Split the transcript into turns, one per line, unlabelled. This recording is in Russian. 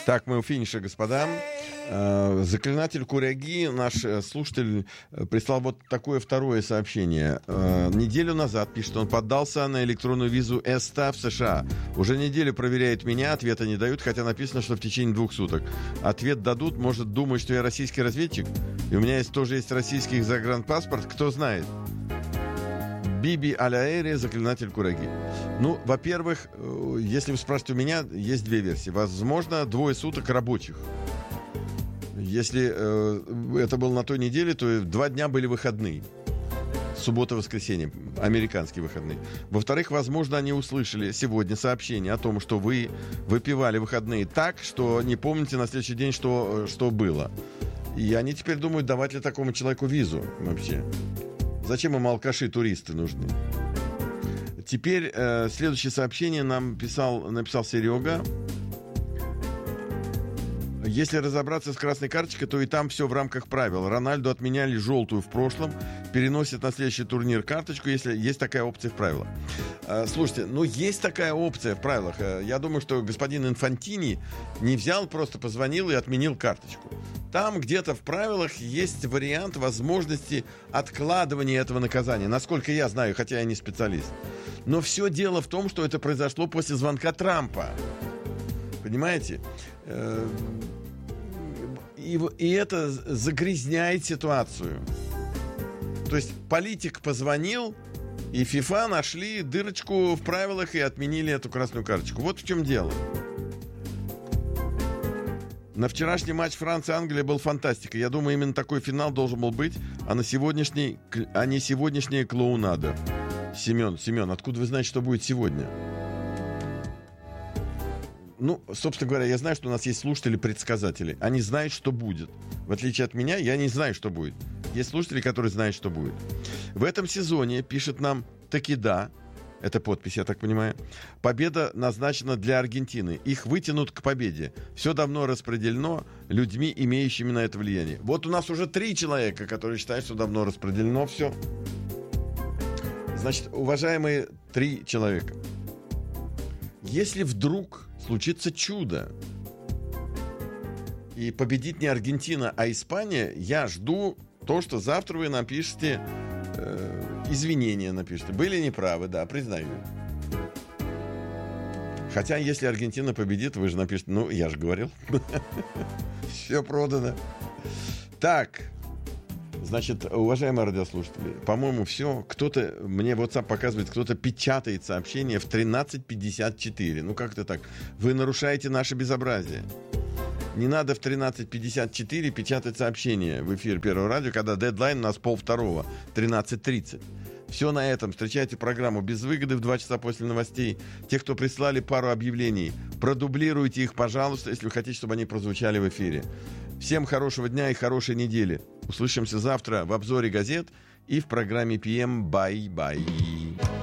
Так, мы у финиша, господа. Заклинатель Куряги, наш слушатель, прислал вот такое второе сообщение. Неделю назад, пишет он, поддался на электронную визу ESTA в США. Уже неделю проверяет меня, ответа не дают, хотя написано, что в течение 2 суток. Ответ дадут, может, думают, что я российский разведчик. И у меня тоже есть российский загранпаспорт, кто знает. Биби Аляэри, заклинатель Куряги. Ну, во-первых, если вы спрашиваете у меня, есть 2 версии. Возможно, 2 суток рабочих. Если это было на той неделе, то 2 дня были выходные. Суббота, воскресенье, американские выходные. Во-вторых, возможно, они услышали сегодня сообщение о том, что вы выпивали выходные так, что не помните на следующий день, что было. И они теперь думают, давать ли такому человеку визу вообще. Зачем им алкаши-туристы нужны? Теперь следующее сообщение нам написал Серега. Если разобраться с красной карточкой, то и там все в рамках правил. Рональду отменяли желтую в прошлом, переносят на следующий турнир карточку, если есть такая опция в правилах. Слушайте, есть такая опция в правилах. Я думаю, что господин Инфантини не взял, просто позвонил и отменил карточку. Там где-то в правилах есть вариант возможности откладывания этого наказания. Насколько я знаю, хотя я не специалист. Но все дело в том, что это произошло после звонка Трампа. Понимаете? И это загрязняет ситуацию. То есть политик позвонил, и ФИФА нашли дырочку в правилах и отменили эту красную карточку. Вот в чем дело. На вчерашний матч Франция-Англия был фантастика. Я думаю, именно такой финал должен был быть, а не сегодняшняя клоунада. Семен, откуда вы знаете, что будет сегодня? Собственно говоря, я знаю, что у нас есть слушатели-предсказатели. Они знают, что будет. В отличие от меня, я не знаю, что будет. Есть слушатели, которые знают, что будет. В этом сезоне, пишет нам Такида, это подпись, я так понимаю, победа назначена для Аргентины. Их вытянут к победе. Все давно распределено людьми, имеющими на это влияние. Вот у нас уже 3 человека, которые считают, что давно распределено все. Значит, уважаемые 3 человека, если вдруг случится чудо и победит не Аргентина, а Испания, я жду то, что завтра вы напишите, извинения напишите. Были неправы, да, признаю. Хотя, если Аргентина победит, вы же напишите, я же говорил. Все продано. Так, значит, уважаемые радиослушатели, по-моему, все. Кто-то, мне WhatsApp показывает, кто-то печатает сообщение в 13:54. Как-то так. Вы нарушаете наше безобразие. Не надо в 13:54 печатать сообщение в эфир Первого радио, когда дедлайн у нас 1:30, 13:30. Все на этом. Встречайте программу «Без выгоды» в 2 часа после новостей. Те, кто прислали пару объявлений, продублируйте их, пожалуйста, если вы хотите, чтобы они прозвучали в эфире. Всем хорошего дня и хорошей недели. Услышимся завтра в обзоре газет и в программе PM. Bye-bye.